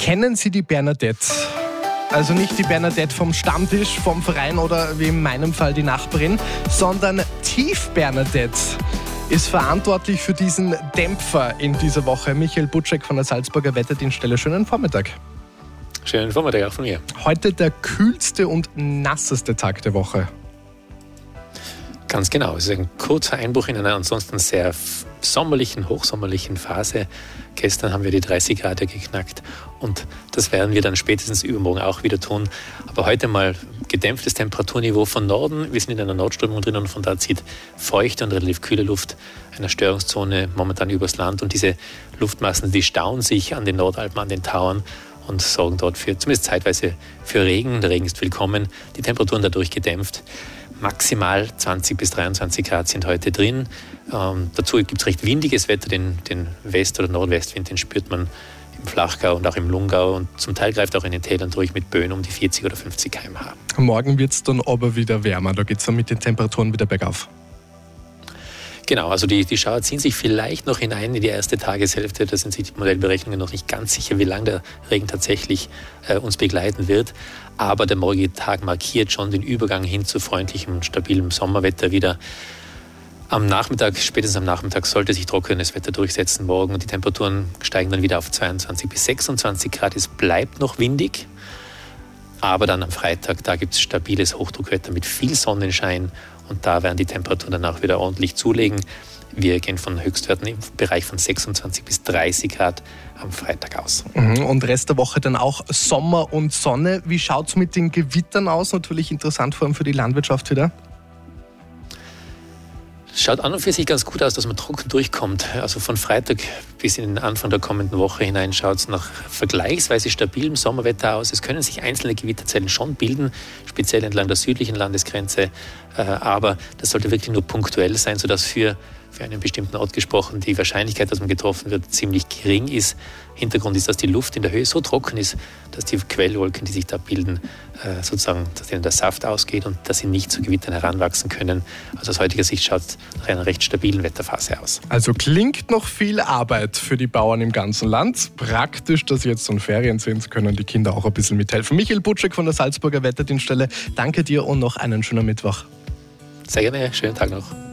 Kennen Sie die Bernadette? Also nicht die Bernadette vom Stammtisch, vom Verein oder wie in meinem Fall die Nachbarin, sondern Tief Bernadette ist verantwortlich für diesen Dämpfer in dieser Woche. Michael Butschek von der Salzburger Wetterdienststelle. Schönen Vormittag. Schönen Vormittag auch von mir. Heute der kühlste und nasseste Tag der Woche. Ganz genau. Es ist ein kurzer Einbruch in einer ansonsten sehr sommerlichen, hochsommerlichen Phase. Gestern haben wir die 30 Grad geknackt und das werden wir dann spätestens übermorgen auch wieder tun. Aber heute mal gedämpftes Temperaturniveau von Norden. Wir sind in einer Nordströmung drin und von da zieht feuchte und relativ kühle Luft einer Störungszone momentan übers Land. Und diese Luftmassen, die stauen sich an den Nordalpen, an den Tauern und sorgen dort für, zumindest zeitweise, für Regen. Der Regen ist willkommen, die Temperaturen dadurch gedämpft. Maximal 20 bis 23 Grad sind heute drin. Dazu gibt es recht windiges Wetter. Den West- oder Nordwestwind, den spürt man im Flachgau und auch im Lungau. Und zum Teil greift auch in den Tälern durch mit Böen um die 40 oder 50 km/h. Morgen wird es dann aber wieder wärmer. Da geht es dann mit den Temperaturen wieder bergauf. Genau, also die Schauer ziehen sich vielleicht noch hinein in die erste Tageshälfte. Da sind sich die Modellberechnungen noch nicht ganz sicher, wie lange der Regen tatsächlich uns begleiten wird. Aber der morgige Tag markiert schon den Übergang hin zu freundlichem und stabilem Sommerwetter wieder. Am Nachmittag, spätestens am Nachmittag, sollte sich trockenes Wetter durchsetzen morgen und die Temperaturen steigen dann wieder auf 22 bis 26 Grad. Es bleibt noch windig, aber dann am Freitag, da gibt es stabiles Hochdruckwetter mit viel Sonnenschein und da werden die Temperaturen dann auch wieder ordentlich zulegen. Wir gehen von Höchstwerten im Bereich von 26 bis 30 Grad am Freitag aus. Und Rest der Woche dann auch Sommer und Sonne. Wie schaut es mit den Gewittern aus? Natürlich interessant, vor allem für die Landwirtschaft wieder. Es schaut an und für sich ganz gut aus, dass man trocken durchkommt. Also von Freitag bis in den Anfang der kommenden Woche hinein schaut es nach vergleichsweise stabilem Sommerwetter aus. Es können sich einzelne Gewitterzellen schon bilden, speziell entlang der südlichen Landesgrenze. Aber das sollte wirklich nur punktuell sein, sodass für einen bestimmten Ort gesprochen die Wahrscheinlichkeit, dass man getroffen wird, ziemlich gering ist. Hintergrund ist, dass die Luft in der Höhe so trocken ist, dass die Quellwolken, die sich da bilden, sozusagen, dass denen der Saft ausgeht und dass sie nicht zu Gewittern heranwachsen können. Also aus heutiger Sicht schaut es nach einer recht stabilen Wetterphase aus. Also klingt noch viel Arbeit für die Bauern im ganzen Land. Praktisch, dass jetzt so Ferien sind, können die Kinder auch ein bisschen mithelfen. Michael Butschek von der Salzburger Wetterdienststelle, danke dir und noch einen schönen Mittwoch. Sehr gerne, schönen Tag noch.